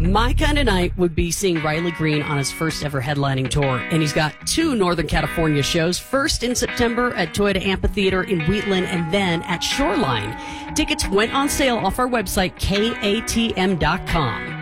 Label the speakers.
Speaker 1: My kind of night would be seeing Riley Green on his first ever headlining tour. And he's got 2 Northern California shows. First in September at Toyota Amphitheater in Wheatland and then at Shoreline. Tickets went on sale off our website, KATM.com.